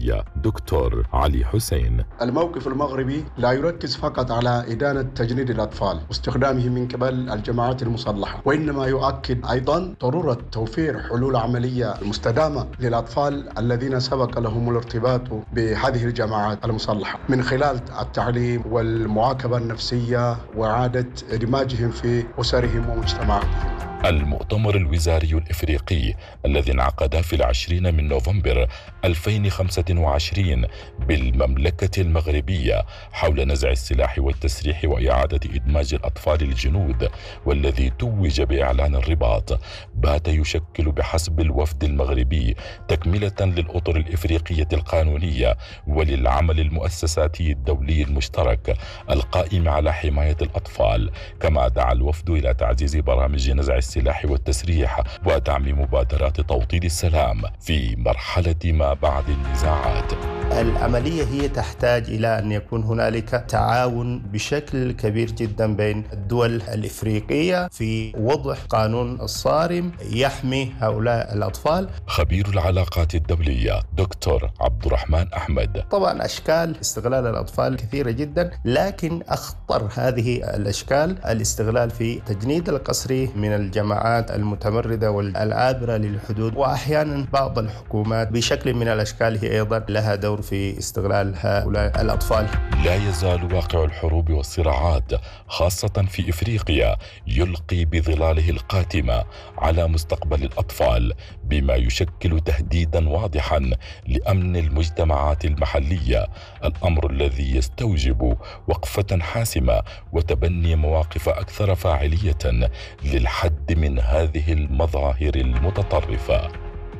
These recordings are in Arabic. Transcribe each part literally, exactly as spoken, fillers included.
الدولية دكتور علي حسين. الموقف المغربي لا يركز فقط على إدانة تجنيد الأطفال واستخدامه من قبل الجماعات المسلحة، وإنما يؤكد أيضا ضرورة توفير حلول عملية مستدامة للأطفال الذين سبق لهم الارتباط بهذه الجماعات المسلحة من خلال التعليم والمعاقبة النفسية وإعادة إدماجهم في أسرهم ومجتمعاتهم. المؤتمر الوزاري الإفريقي الذي انعقد في العشرين من نوفمبر ألفين وخمسة وعشرين بالمملكة المغربية حول نزع السلاح والتسريح وإعادة إدماج الأطفال الجنود، والذي توج بإعلان الرباط، بات يشكل بحسب الوفد المغربي تكملة للأطر الإفريقية القانونية وللعمل المؤسساتي الدولي المشترك القائم على حماية الأطفال. كما دعا الوفد إلى تعزيز برامج نزع السلاح والتسريح ودعم مبادرات توطيد السلام في مرحلة ما بعد النزاعات. العملية هي تحتاج إلى أن يكون هنالك تعاون بشكل كبير جدا بين الدول الإفريقية في وضع قانون صارم يحمي هؤلاء الأطفال. خبير العلاقات الدولية دكتور عبد الرحمن أحمد: طبعا أشكال استغلال الأطفال كثيرة جدا، لكن أخطر هذه الأشكال الاستغلال في تجنيد القسري من الجماعات المتمردة والعابرة للحدود، وأحيانا بعض الحكومات بشكل من الأشكال هي أيضا لها دور في استغلال هؤلاء الأطفال. لا يزال واقع الحروب والصراعات خاصة في إفريقيا يلقي بظلاله القاتمة على مستقبل الأطفال، بما يشكل تهديدا واضحا لأمن المجتمعات المحلية، الأمر الذي يستوجب وقفة حاسمة وتبني مواقف أكثر فاعلية للحد من هذه المظاهر المتطرفة.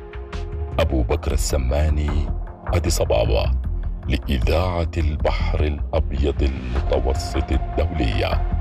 أبو بكر السماني، أديس أبابا، لإذاعة البحر الأبيض المتوسط الدولية.